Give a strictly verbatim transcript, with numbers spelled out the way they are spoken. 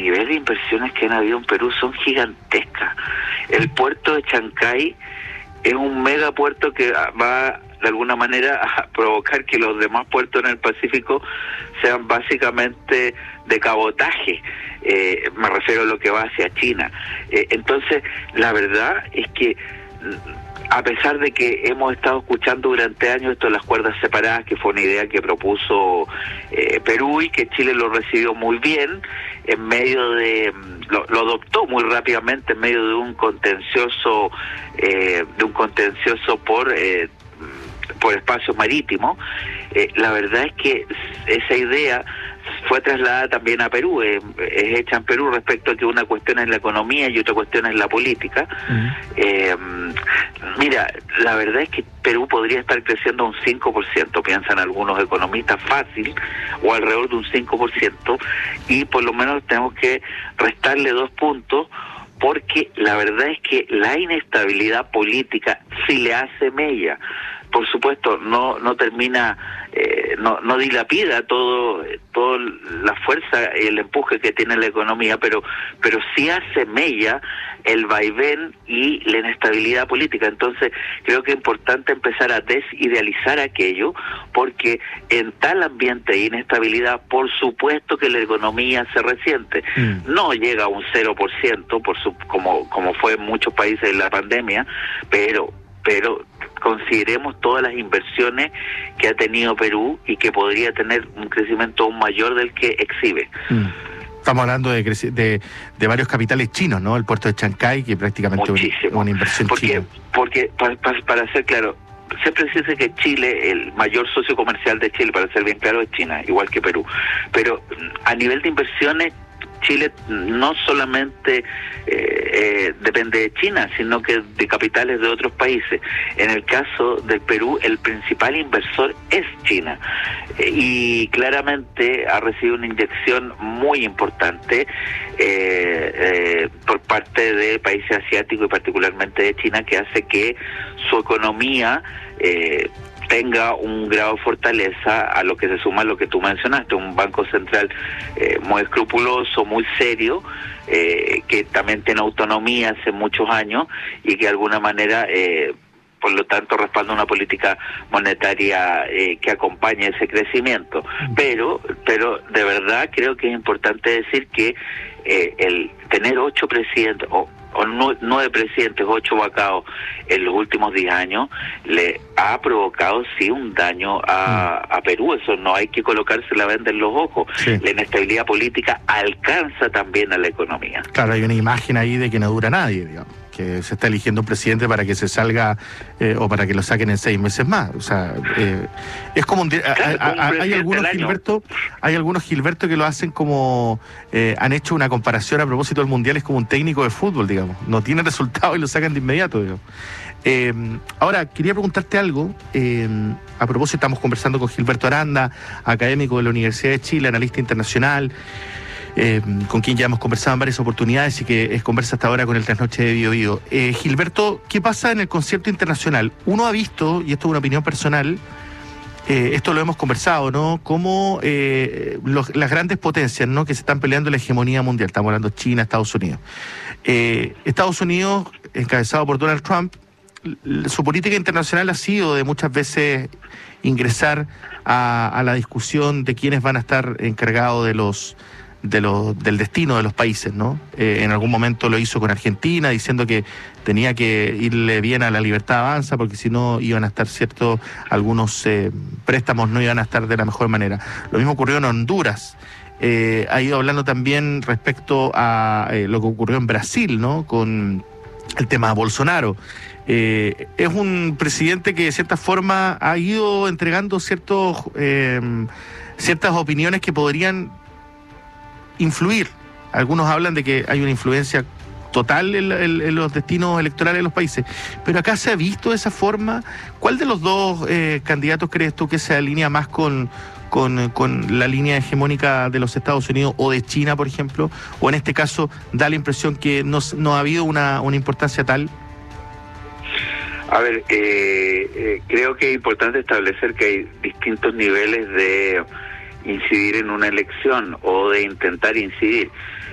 nivel de inversiones que han habido en Perú son gigantescas. El puerto de Chancay es un megapuerto que va de alguna manera a provocar que los demás puertos en el Pacífico sean básicamente de cabotaje. Eh, me refiero a lo que va hacia China. Eh, entonces, la verdad es que a pesar de que hemos estado escuchando durante años esto de las cuerdas separadas, que fue una idea que propuso eh, Perú y que Chile lo recibió muy bien, en medio de, lo, lo adoptó muy rápidamente en medio de un contencioso, eh, de un contencioso por eh, por espacio marítimo, eh, la verdad es que esa idea fue trasladada también a Perú, eh, es hecha en Perú respecto a que una cuestión es la economía y otra cuestión es la política. Uh-huh. eh, mira, la verdad es que Perú podría estar creciendo un cinco por ciento, piensan algunos economistas, fácil, o alrededor de un cinco por ciento, y por lo menos tenemos que restarle dos puntos, porque la verdad es que la inestabilidad política sí le hace mella. Por supuesto, no no termina, eh, no no dilapida todo, todo la fuerza y el empuje que tiene la economía, pero pero sí hace mella el vaivén y la inestabilidad política. Entonces, creo que es importante empezar a desidealizar aquello, porque en tal ambiente de inestabilidad, por supuesto que la economía se resiente. Mm. No llega a un cero por ciento, por su, como como fue en muchos países en la pandemia, pero pero consideremos todas las inversiones que ha tenido Perú y que podría tener un crecimiento aún mayor del que exhibe. Mm. Estamos hablando de, de de varios capitales chinos, ¿no? El puerto de Chancay, que prácticamente es una, una inversión porque, china. Porque, para, para, para ser claro, siempre se dice que Chile, el mayor socio comercial de Chile, para ser bien claro, es China, igual que Perú. Pero a nivel de inversiones, Chile no solamente eh, eh, depende de China, sino que de capitales de otros países. En el caso del Perú, el principal inversor es China, eh, y claramente ha recibido una inyección muy importante eh, eh, por parte de países asiáticos y particularmente de China, que hace que su economía eh, tenga un grado de fortaleza, a lo que se suma lo que tú mencionaste, un banco central eh, muy escrupuloso, muy serio, eh, que también tiene autonomía hace muchos años y que de alguna manera, eh, por lo tanto, respalda una política monetaria eh, que acompañe ese crecimiento. Pero, pero de verdad creo que es importante decir que eh, el tener ocho presidentes, o o nueve presidentes, ocho vacados en los últimos diez años, le ha provocado sí un daño a, a Perú. Eso no hay que colocarse la venda en los ojos. Sí. La inestabilidad política alcanza también a la economía. Claro, hay una imagen ahí de que no dura nadie, digamos, que se está eligiendo un presidente para que se salga eh, o para que lo saquen en seis meses más. O sea, eh, es como un, claro, a, a, a, hay algunos Gilberto, hay algunos Gilberto que lo hacen como eh, han hecho una comparación a propósito del Mundial, es como un técnico de fútbol, digamos, no tiene resultados y lo sacan de inmediato, digamos. Eh, ahora, quería preguntarte algo, eh, a propósito, estamos conversando con Gilberto Aranda, académico de la Universidad de Chile, analista internacional, Eh, con quien ya hemos conversado en varias oportunidades y que es conversa hasta ahora con el Trasnoche de Bio Bio. Eh, Gilberto, ¿qué pasa en el concierto internacional? Uno ha visto, y esto es una opinión personal, eh, esto lo hemos conversado, ¿no? Cómo eh, los, las grandes potencias, ¿no?, que se están peleando la hegemonía mundial, estamos hablando de China, Estados Unidos. Eh, Estados Unidos, encabezado por Donald Trump, su política internacional ha sido de muchas veces ingresar a, a la discusión de quiénes van a estar encargados de los de los del destino de los países, ¿no? Eh, en algún momento lo hizo con Argentina, diciendo que tenía que irle bien a la Libertad Avanza, porque si no iban a estar, cierto, algunos eh, préstamos no iban a estar de la mejor manera. Lo mismo ocurrió en Honduras. Eh, ha ido hablando también respecto a eh, lo que ocurrió en Brasil, ¿no?, con el tema de Bolsonaro. Eh, es un presidente que de cierta forma ha ido entregando ciertos eh, ciertas opiniones que podrían influir. Algunos hablan de que hay una influencia total en, en, en los destinos electorales de los países, pero acá se ha visto de esa forma. ¿Cuál de los dos eh, candidatos crees tú que se alinea más con, con, con la línea hegemónica de los Estados Unidos o de China, por ejemplo? ¿O en este caso da la impresión que no, no ha habido una, una importancia tal? A ver, eh, eh, creo que es importante establecer que hay distintos niveles de incidir en una elección o de intentar incidir.